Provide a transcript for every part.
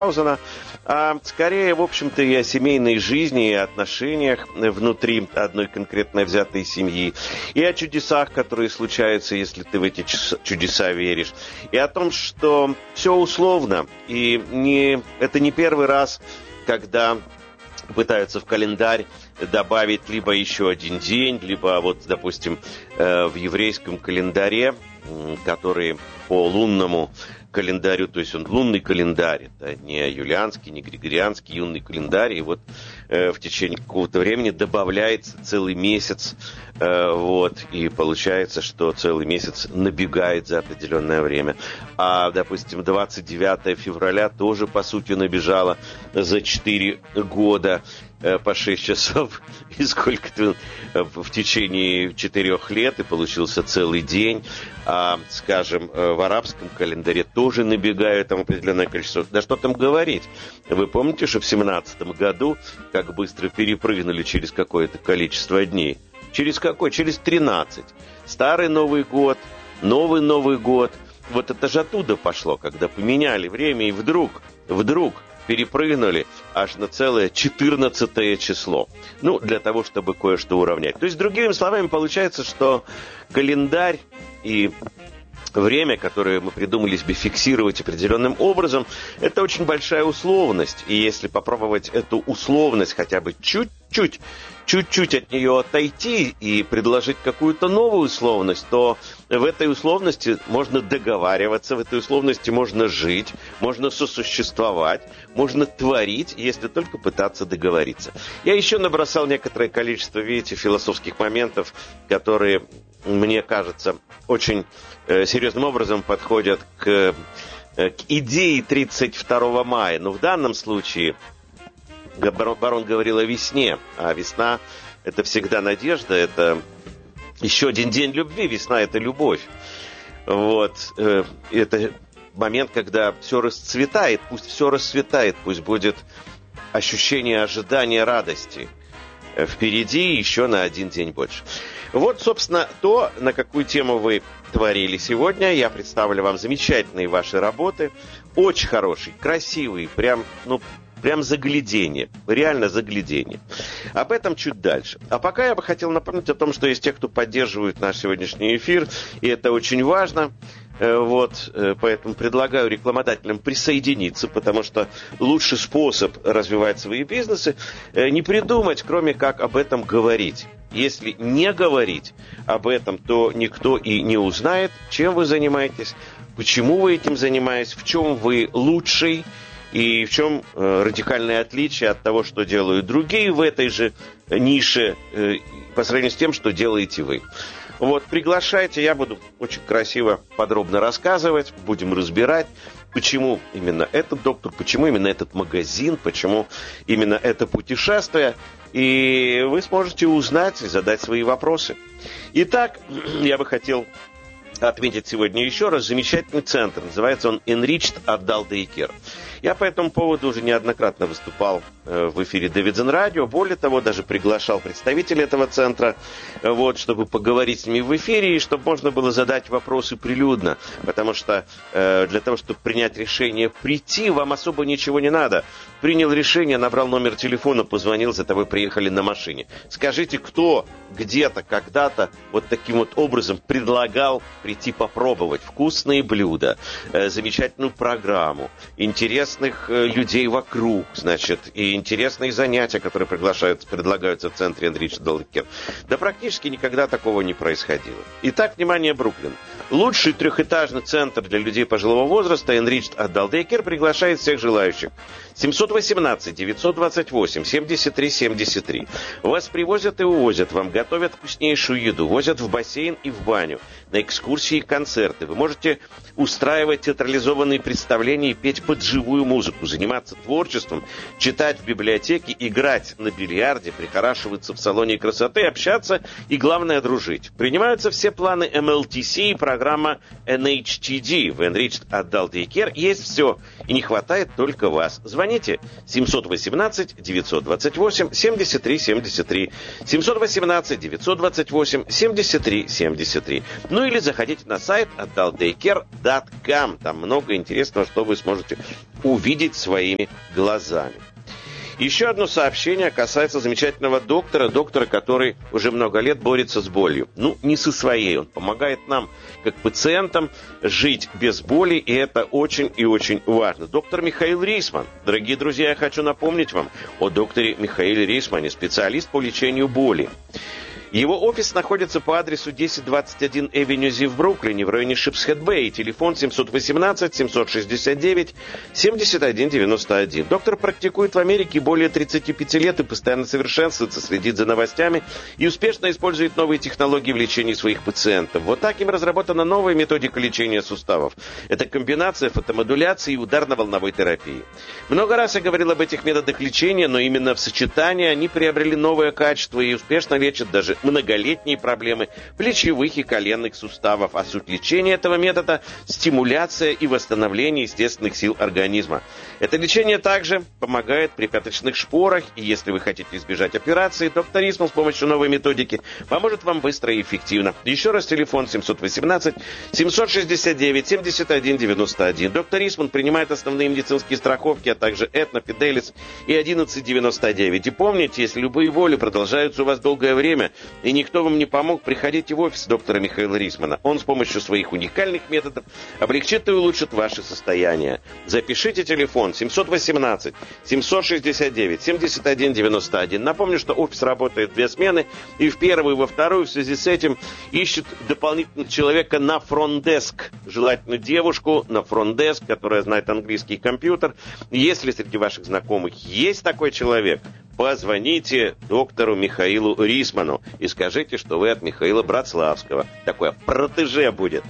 а скорее, в общем-то, и о семейной жизни, и отношениях внутри одной конкретно взятой семьи, и о чудесах, которые случаются, если ты в эти чудеса веришь, и о том, что все условно, и это не первый раз, когда пытаются в календарь добавить либо еще один день, либо, вот, допустим, в еврейском календаре, который по лунному календарю, то есть он лунный календарь, это не юлианский, не григорианский, лунный календарь, и вот в течение какого-то времени добавляется целый месяц, и получается, что целый месяц набегает за определенное время. А, допустим, 29 февраля тоже, по сути, набежало за 4 года по 6 часов, и сколько-то в течение 4 лет, и получился целый день. А, скажем, в арабском календаре тоже набегает там определенное количество. Да что там говорить? Вы помните, что в 17 году как быстро перепрыгнули через какое-то количество дней? Через какой? Через 13. Старый Новый год, новый Новый год. Вот это же оттуда пошло, когда поменяли время, и вдруг перепрыгнули аж на целое 14 число. Для того, чтобы кое-что уравнять. То есть, другими словами, получается, что календарь и время, которое мы придумали себе фиксировать определенным образом, это очень большая условность. И если попробовать эту условность хотя бы чуть-чуть от нее отойти и предложить какую-то новую условность, то в этой условности можно договариваться, в этой условности можно жить, можно сосуществовать, можно творить, если только пытаться договориться. Я еще набросал некоторое количество, видите, философских моментов, которые, мне кажется, очень серьезным образом подходят к идее 32 мая. Но в данном случае барон говорил о весне, а весна – это всегда надежда, это еще один день любви, весна – это любовь. Это момент, когда все расцветает, пусть все расцветает, пусть будет ощущение ожидания радости впереди еще на один день больше. Вот, собственно, то, на какую тему вы творили сегодня. Я представлю вам замечательные ваши работы. Очень хорошие, красивые, прям загляденье. Реально загляденье. Об этом чуть дальше. А пока я бы хотел напомнить о том, что есть те, кто поддерживает наш сегодняшний эфир, и это очень важно. Поэтому предлагаю рекламодателям присоединиться, потому что лучший способ развивать свои бизнесы не придумать, кроме как об этом говорить. Если не говорить об этом, то никто и не узнает, чем вы занимаетесь, почему вы этим занимаетесь, в чем вы лучший и в чем радикальное отличие от того, что делают другие в этой же нише по сравнению с тем, что делаете вы. Приглашайте, я буду очень красиво, подробно рассказывать, будем разбирать, почему именно этот доктор, почему именно этот магазин, почему именно это путешествие, и вы сможете узнать и задать свои вопросы. Итак, я бы хотел отметить сегодня еще раз замечательный центр, называется он Enriched Adult Daycare. Я по этому поводу уже неоднократно выступал в эфире Davidson Radio. Более того, даже приглашал представителей этого центра, чтобы поговорить с ними в эфире, и чтобы можно было задать вопросы прилюдно. Потому что для того, чтобы принять решение прийти, вам особо ничего не надо. Принял решение, набрал номер телефона, позвонил, зато вы приехали на машине. Скажите, кто где-то, когда-то таким образом предлагал прийти попробовать вкусные блюда, замечательную программу, интересных людей вокруг, и интересные занятия, которые предлагаются в центре Enriched Adult Daycare. Да практически никогда такого не происходило. Итак, внимание, Бруклин. Лучший трехэтажный центр для людей пожилого возраста Enriched Adult Daycare приглашает всех желающих. 718-928-73-73. Вас привозят и увозят, вам готовят вкуснейшую еду, возят в бассейн и в баню, на экскурсии и концерты. Вы можете устраивать театрализованные представления и петь под живую музыку, заниматься творчеством, читать в библиотеке, играть на бильярде, прихорашиваться в салоне красоты, общаться и, главное, дружить. Принимаются все планы МЛТС и программы программа NHTD, в Enriched Adult Daycare, есть все, и не хватает только вас. Звоните 718-928-7373, 718-928-7373. Ну или заходите на сайт adultdaycare.com. Там много интересного, что вы сможете увидеть своими глазами. Еще одно сообщение касается замечательного доктора, который уже много лет борется с болью. Ну, не со своей. Он помогает нам, как пациентам, жить без боли, и это очень и очень важно. Доктор Михаил Рейсман. Дорогие друзья, я хочу напомнить вам о докторе Михаиле Рейсмане, специалист по лечению боли. Его офис находится по адресу 1021 Эвеню в Бруклине, в районе Шипсхед-Бэй. Телефон 718-769-7191. Доктор практикует в Америке более 35 лет и постоянно совершенствуется, следит за новостями и успешно использует новые технологии в лечении своих пациентов. Вот так им разработана новая методика лечения суставов. Это комбинация фотомодуляции и ударно-волновой терапии. Много раз я говорил об этих методах лечения, но именно в сочетании они приобрели новое качество и успешно лечат даже многолетние проблемы плечевых и коленных суставов. А суть лечения этого метода – стимуляция и восстановление естественных сил организма. Это лечение также помогает при пяточных шпорах, и если вы хотите избежать операции, доктор Рисман с помощью новой методики поможет вам быстро и эффективно. Еще раз телефон 718-769-7191. Доктор Рисман принимает основные медицинские страховки, а также Этно, Фиделис и 1199. И помните, если любые боли продолжаются у вас долгое время, и никто вам не помог, приходите в офис доктора Михаила Рисмана. Он с помощью своих уникальных методов облегчит и улучшит ваше состояние. Запишите телефон 718-769-7191. Напомню, что офис работает 2 смены, и в первую, и во вторую в связи с этим ищут дополнительного человека на фронт-деск. Желательно девушку на фронт-деск, которая знает английский компьютер. Если среди ваших знакомых есть такой человек, позвоните доктору Михаилу Рисману и скажите, что вы от Михаила Братславского. Такое протеже будет.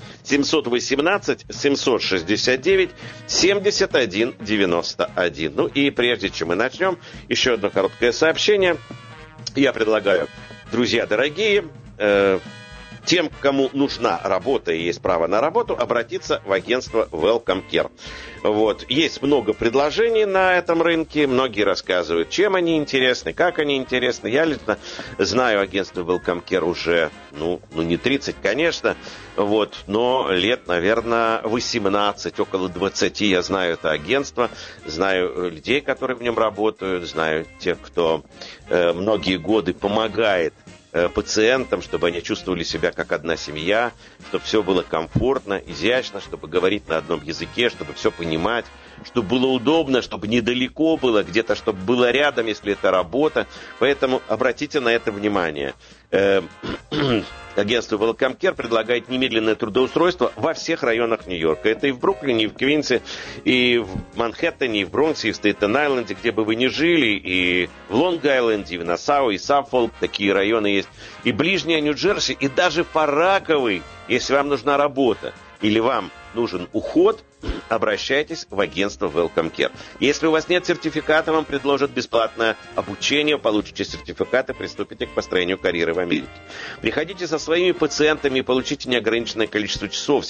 718-769-7191. Ну и прежде чем мы начнем, еще одно короткое сообщение. Я предлагаю, друзья дорогие, тем, кому нужна работа и есть право на работу, обратиться в агентство Welcome Care. Вот. Есть много предложений на этом рынке. Многие рассказывают, чем они интересны, как они интересны. Я лично знаю агентство Welcome Care уже, не 30, конечно, вот, но лет, наверное, 18, около 20 я знаю это агентство. Знаю людей, которые в нем работают, знаю тех, кто многие годы помогает пациентам, чтобы они чувствовали себя как одна семья, чтобы все было комфортно, изящно, чтобы говорить на одном языке, чтобы все понимать, чтобы было удобно, чтобы недалеко было, где-то, чтобы было рядом, если это работа. Поэтому обратите на это внимание. Агентство Welcome Care предлагает немедленное трудоустройство во всех районах Нью-Йорка. Это и в Бруклине, и в Квинсе, и в Манхэттене, и в Бронксе, и в Стейтен-Айленде, где бы вы ни жили, и в Лонг-Айленде, и в Нассау, и Саффолк, такие районы есть, и ближняя Нью-Джерси, и даже Параковый, если вам нужна работа, или вам нужен уход, обращайтесь в агентство Welcome Care. Если у вас нет сертификата, вам предложат бесплатное обучение, получите сертификат и приступите к построению карьеры в Америке. Приходите со своими пациентами и получите неограниченное количество часов.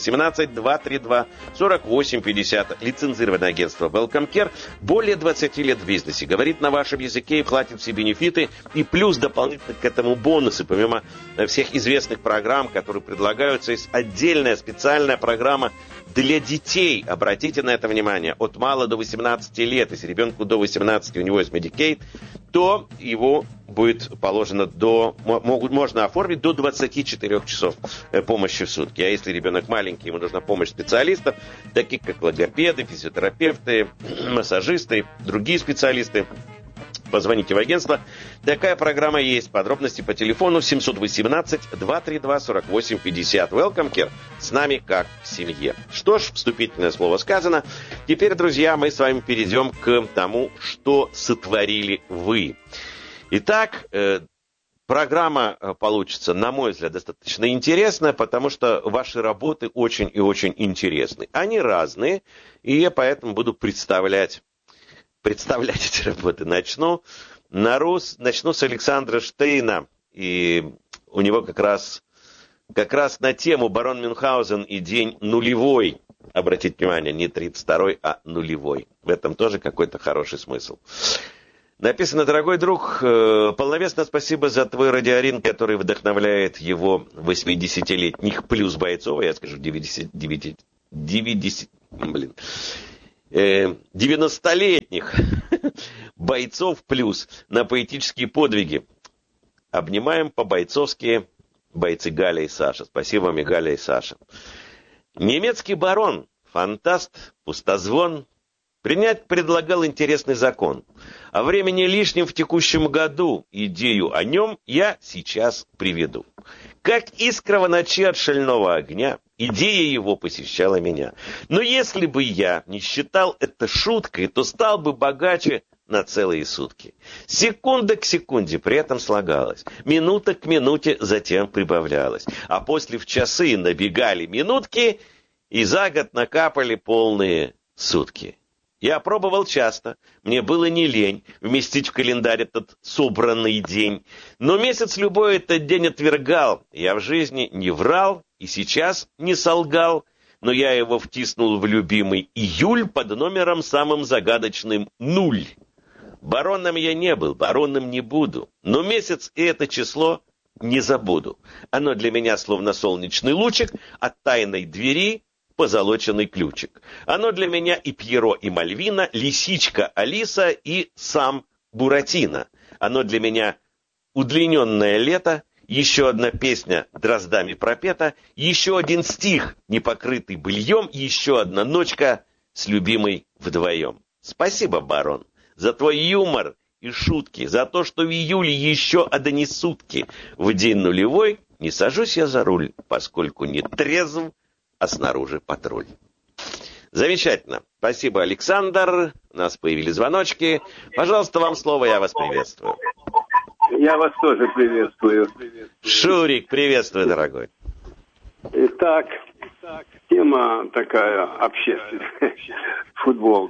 718-232-4850. Лицензированное агентство Welcome Care более 20 лет в бизнесе. Говорит на вашем языке и платит все бенефиты. И плюс дополнительно к этому бонусы. Помимо всех известных программ, которые предлагаются, есть отдельная специальная программа для детей. Обратите на это внимание. От мала до 18 лет, если ребенку до 18 у него есть Medicaid, то его будет положено можно оформить до 24 часов помощи в сутки. А если ребенок маленький, ему нужна помощь специалистов, таких как логопеды, физиотерапевты, массажисты, другие специалисты, позвоните в агентство. Такая программа есть. Подробности по телефону 718-232-4850. Welcome Care. С нами как в семье. Что ж, вступительное слово сказано. Теперь, друзья, мы с вами перейдем к тому, что сотворили вы. Итак, программа получится, на мой взгляд, достаточно интересная, потому что ваши работы очень и очень интересны. Они разные, и я поэтому буду представлять эти работы. Начну с Александра Штейна, и у него как раз как раз на тему «Барон Мюнхгаузен и день нулевой». Обратите внимание, не 32-й, а нулевой. В этом тоже какой-то хороший смысл. Написано: дорогой друг, полновесно спасибо за твой радиорин, который вдохновляет его 80-летних плюс бойцов, я скажу 90-летних бойцов плюс на поэтические подвиги. Обнимаем по-бойцовски бойцы Галя и Саша. Спасибо вам, и Галя, и Саша. Немецкий барон, фантаст, пустозвон, принять предлагал интересный закон. О времени лишнем в текущем году идею о нем я сейчас приведу. Как искра в ночи от шального огня, идея его посещала меня. Но если бы я не считал это шуткой, то стал бы богаче на целые сутки. Секунда к секунде при этом слагалась, минута к минуте затем прибавлялась, а после в часы набегали минутки, и за год накапали полные сутки. Я пробовал часто, мне было не лень вместить в календарь этот собранный день, но месяц любой этот день отвергал, я в жизни не врал и сейчас не солгал, но я его втиснул в любимый июль под номером самым загадочным 0. Бароном я не был, бароном не буду, но месяц и это число не забуду. Оно для меня словно солнечный лучик от тайной двери позолоченный ключик. Оно для меня и Пьеро, и Мальвина, лисичка Алиса и сам Буратино. Оно для меня удлиненное лето, еще одна песня дроздами пропета, еще один стих, не покрытый быльем, еще одна ночка с любимой вдвоем. Спасибо, барон, за твой юмор и шутки, за то, что в июле еще одни сутки. В день нулевой не сажусь я за руль, поскольку не трезв, а снаружи патруль. Замечательно. Спасибо, Александр. У нас появились звоночки. Пожалуйста, вам слово, я вас приветствую. Я вас тоже приветствую. Шурик, приветствую, дорогой. Итак, тема такая общественная. Футбол.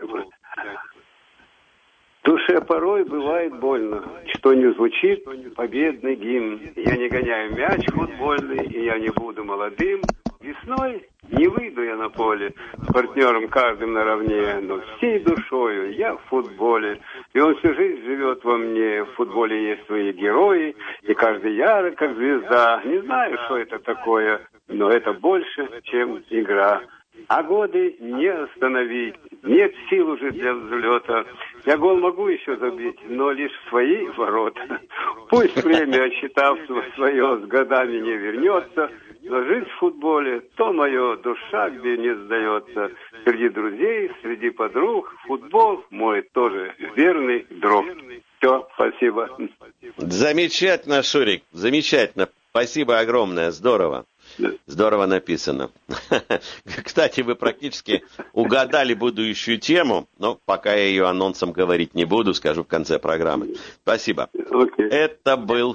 Душе порой бывает больно, что не звучит победный гимн. Я не гоняю мяч футбольный, и я не буду молодым. Весной не выйду я на поле с партнером каждым наравне, но всей душою я в футболе. И он всю жизнь живет во мне. В футболе есть свои герои, и каждый ярок, как звезда. Не знаю, что это такое, но это больше, чем игра. А годы не остановить, нет сил уже для взлета. Я гол могу еще забить, но лишь в свои ворота. Пусть время, отсчитав свое, с годами не вернется, но жизнь в футболе, то мое, душа где не сдается. Среди друзей, среди подруг, футбол мой тоже верный друг. Все, спасибо. Замечательно, Шурик, замечательно. Спасибо огромное, здорово. Здорово написано. Кстати, вы практически угадали будущую тему, но пока я ее анонсом говорить не буду, скажу в конце программы. Спасибо. Это был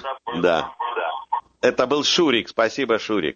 Шурик. Спасибо, Шурик.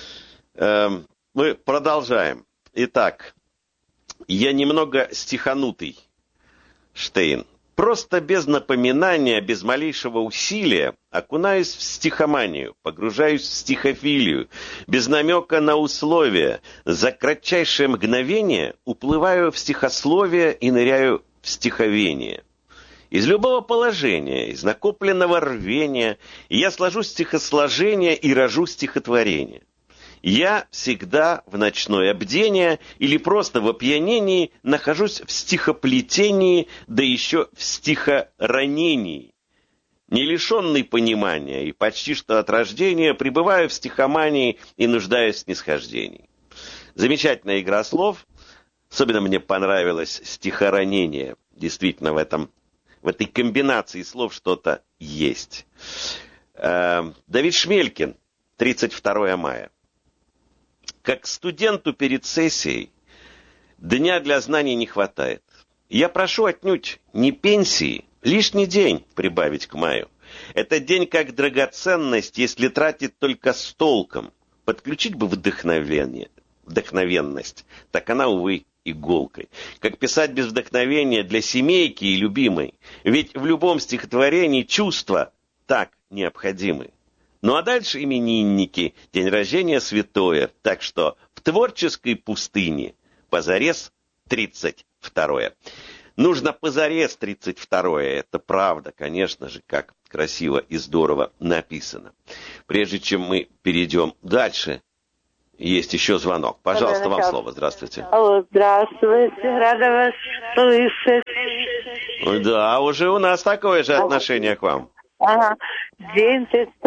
Мы продолжаем. Итак, я немного стиханутый, Штейн. Просто без напоминания, без малейшего усилия окунаюсь в стихоманию, погружаюсь в стихофилию, без намека на условия, за кратчайшее мгновение уплываю в стихословие и ныряю в стиховение. Из любого положения, из накопленного рвения я сложу стихосложение и рожу стихотворение. Я всегда в ночное бдение или просто в опьянении нахожусь в стихоплетении, да еще в стихоранении. Не лишенный понимания и почти что от рождения пребываю в стихомании и нуждаюсь в снисхождении. Замечательная игра слов. Особенно мне понравилось стихоранение. Действительно, в этой комбинации слов что-то есть. Давид Шмелькин, 32 мая. Как студенту перед сессией дня для знаний не хватает. Я прошу отнюдь не пенсии, лишний день прибавить к маю. Этот день как драгоценность, если тратить только с толком. Подключить бы вдохновенность, так она, увы, иголкой. Как писать без вдохновения для семейки и любимой. Ведь в любом стихотворении чувства так необходимы. Ну а дальше именинники, день рождения святое. Так что в творческой пустыне позарез 32-е. Нужно позарез 32-е, это правда, конечно же, как красиво и здорово написано. Прежде чем мы перейдем дальше, есть еще звонок. Пожалуйста, вам слово. Здравствуйте. Алло, здравствуйте, рада вас слышать. Да, уже у нас такое же отношение к вам. Ага. День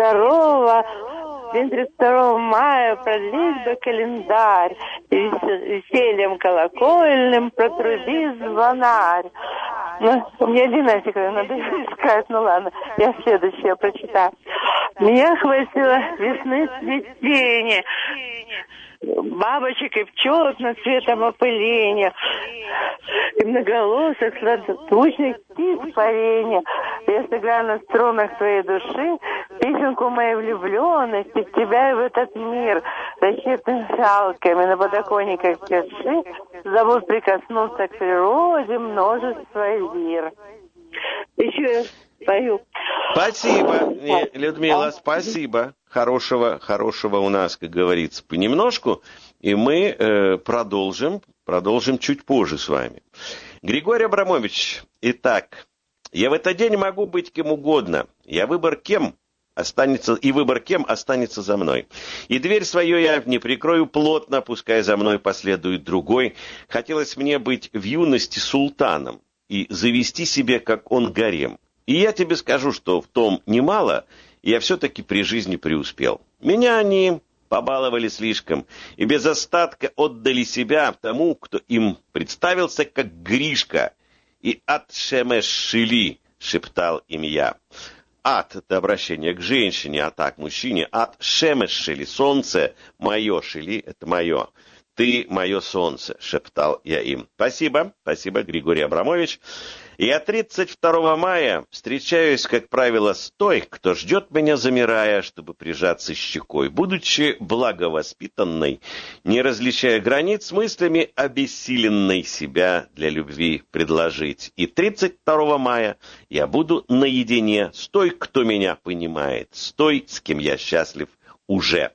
32 мая продлить бы календарь, весельем колокольным протруби звонарь. Ну, у меня длинная стихотворение, надо искать, ну ладно, я следующее прочитаю. Меня хватило весны цветения, бабочек и пчелок над цветом опыления, и многоголосых сладкозвучных птиц парения. Я сыграю на струнах твоей души песенку моей влюбленности в тебя и в этот мир. Защитными жалками на подоконниках тиши зовут прикоснуться к природе множество лир. Еще я пою. Спасибо, Людмила, спасибо. Хорошего у нас, как говорится, понемножку. И мы продолжим чуть позже с вами. Григорий Абрамович, итак, я в этот день могу быть кем угодно. Выбор кем останется за мной. И дверь свою я не прикрою плотно, пускай за мной последует другой. Хотелось мне быть в юности султаном и завести себе, как он, гарем. И я тебе скажу, что в том немало, я все-таки при жизни преуспел. Меня они побаловали слишком и без остатка отдали себя тому, кто им представился как Гришка. И ад шемеш шили, шептал им я. Ад — это обращение к женщине, а так мужчине. Ад шемеш шили, солнце мое, шили — это мое. Ты мое солнце, шептал я им. Спасибо, Григорий Абрамович. Я 32 мая встречаюсь, как правило, с той, кто ждет меня, замирая, чтобы прижаться щекой. Будучи благовоспитанной, не различая границ, мыслями обессиленной себя для любви предложить. И 32 мая я буду наедине с той, кто меня понимает, с той, с кем я счастлив уже.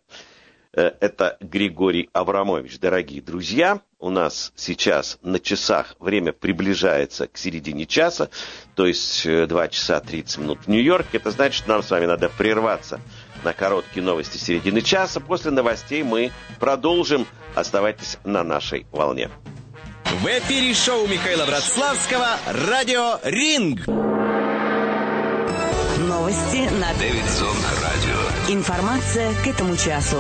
Это Григорий Абрамович. Дорогие друзья, у нас сейчас на часах время приближается к середине часа, то есть 2 часа 30 минут в Нью-Йорке. Это значит, что нам с вами надо прерваться на короткие новости середины часа. После новостей мы продолжим. Оставайтесь на нашей волне. В эфире шоу Михаила Братславского «Радио Ринг». Новости на Дэвидсон Радио. Информация к этому часу.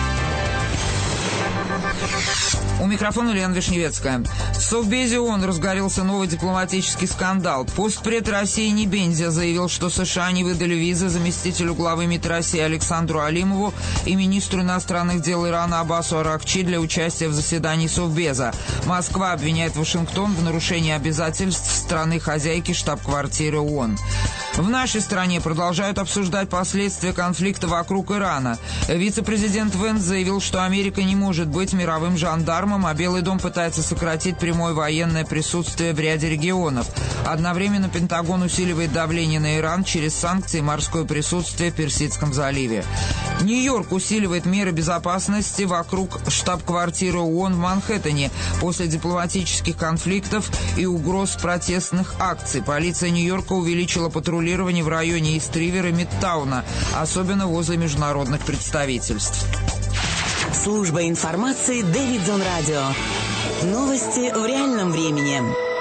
У микрофона Лена Вишневецкая. В Совбезе ООН разгорелся новый дипломатический скандал. Постпред России Небензя заявил, что США не выдали визы заместителю главы МИД России Александру Алимову и министру иностранных дел Ирана Аббасу Аракчи для участия в заседании Совбеза. Москва обвиняет Вашингтон в нарушении обязательств страны-хозяйки штаб-квартиры ООН. В нашей стране продолжают обсуждать последствия конфликта вокруг Ирана. Вице-президент Венс заявил, что Америка не может быть мировым жандармом, а Белый дом пытается сократить прямое военное присутствие в ряде регионов. Одновременно Пентагон усиливает давление на Иран через санкции и морское присутствие в Персидском заливе. Нью-Йорк усиливает меры безопасности вокруг штаб-квартиры ООН в Манхэттене после дипломатических конфликтов и угроз протестных акций. Полиция Нью-Йорка увеличила патрулирование в районе Ист-Ривер и Мидтауна, особенно возле международных представительств. Служба информации Дэвидсон Радио. Новости в реальном времени.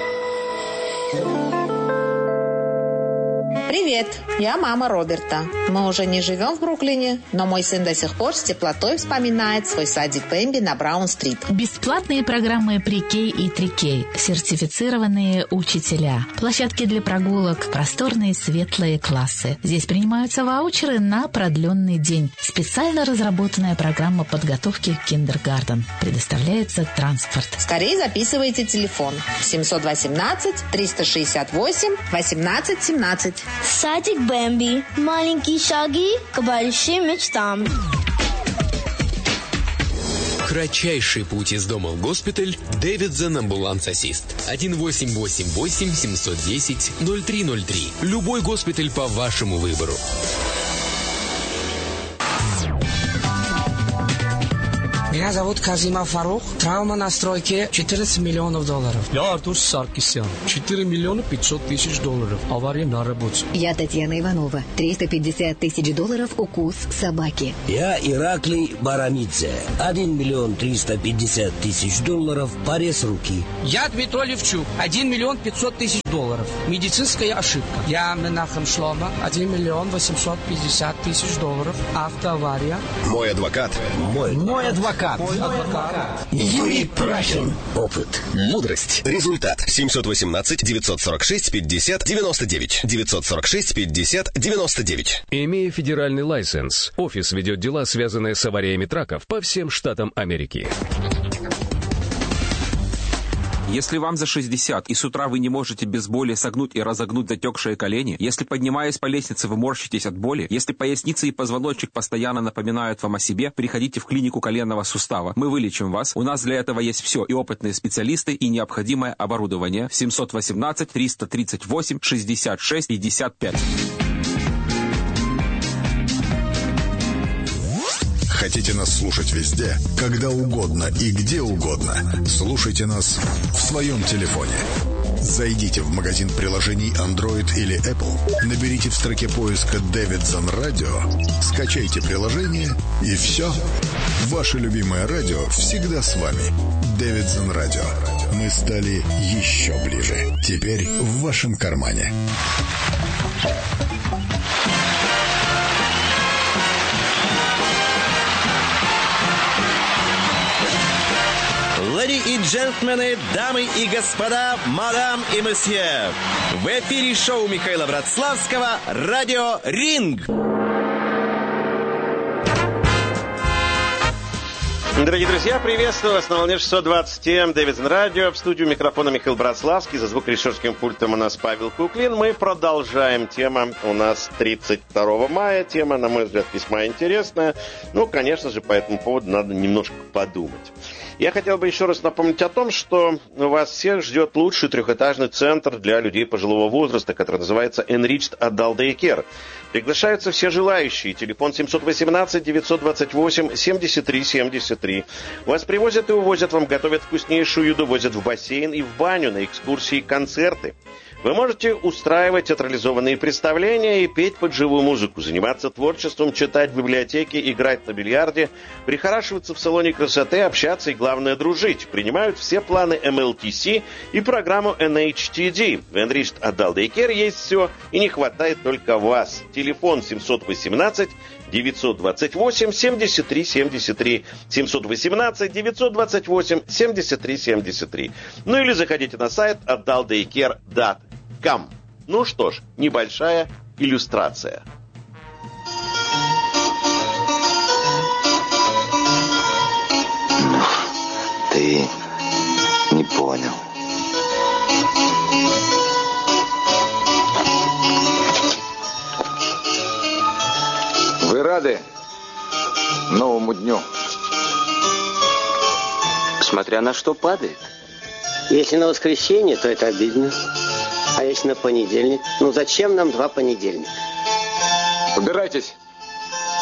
Привет, я мама Роберта. Мы уже не живем в Бруклине, но мой сын до сих пор с теплотой вспоминает свой садик Бэмби на Браун-стрит. Бесплатные программы Pre-K и 3K, сертифицированные учителя, площадки для прогулок, просторные светлые классы. Здесь принимаются ваучеры на продленный день. Специально разработанная программа подготовки к киндергартен. Предоставляется транспорт. Скорее записывайте телефон 718-368-1817. Садик Бэмби. Маленькие шаги к большим мечтам. Кратчайший путь из дома в госпиталь. Дэвидсон Амбуланс-Ассист. 1-888-710-0303. Любой госпиталь по вашему выбору. Меня зовут Казимов Фарух. Травма на стройке $14 миллионов. Я Артур Саркисян. $4 миллиона 500 тысяч. Авария на работе. Я Татьяна Иванова. $350 тысяч укус собаки. Я Ираклий Барамидзе. $1 миллион 350 тысяч порез руки. Я Дмитрий Левчук. $1 миллион 500 тысяч. Медицинская ошибка. Я Менахем Шлома. $1 миллион 850 тысяч. Автоавария. Мой адвокат. Мой адвокат. Юрий Прахин. Опыт. Мудрость. Результат. 718-946-50-99. 946-50-99. Имея федеральный лайсенс, офис ведет дела, связанные с авариями траков по всем штатам Америки. Если вам за 60 и с утра вы не можете без боли согнуть и разогнуть затекшие колени, если, поднимаясь по лестнице, вы морщитесь от боли, если поясница и позвоночник постоянно напоминают вам о себе, приходите в клинику коленного сустава. Мы вылечим вас. У нас для этого есть все: и опытные специалисты, и необходимое оборудование. 718-338-66-55. Хотите нас слушать везде, когда угодно и где угодно? Слушайте нас в своем телефоне. Зайдите в магазин приложений Android или Apple, наберите в строке поиска «Davidson Radio», скачайте приложение, и все. Ваше любимое радио всегда с вами. Davidson Radio. Мы стали еще ближе. Теперь в вашем кармане. Леди и джентльмены, дамы и господа, мадам и месье. В эфире шоу Михаила Братславского «Радио Ринг». Дорогие друзья, приветствую вас на волне 620 М, Davidson Radio. В студию микрофона Михаил Братславский. За звукорежиссерским пультом у нас Павел Куклин. Мы продолжаем. Тема у нас 32 мая. Тема, на мой взгляд, весьма интересная. Ну, конечно же, по этому поводу надо немножко подумать. Я хотел бы еще раз напомнить о том, что вас всех ждет лучший трехэтажный центр для людей пожилого возраста, который называется Enriched Adult Daycare. Приглашаются все желающие. Телефон 718-928-7373. Вас привозят и увозят, вам готовят вкуснейшую еду, возят в бассейн и в баню, на экскурсии и концерты. Вы можете устраивать театрализованные представления и петь под живую музыку, заниматься творчеством, читать в библиотеке, играть на бильярде, прихорашиваться в салоне красоты, общаться и, главное, дружить. Принимают все планы MLTC и программу NHTD. В Enriched Adult Daycare есть все, и не хватает только вас. Телефон 718-928-7373. 718-928-7373. Ну или заходите на сайт adultdaycare.com. Ну что ж, небольшая иллюстрация. Ты не понял. Вы рады новому дню? Смотря на что падает. Если на воскресенье, то это обидно. А если на понедельник? Ну зачем нам 2 понедельника? Убирайтесь.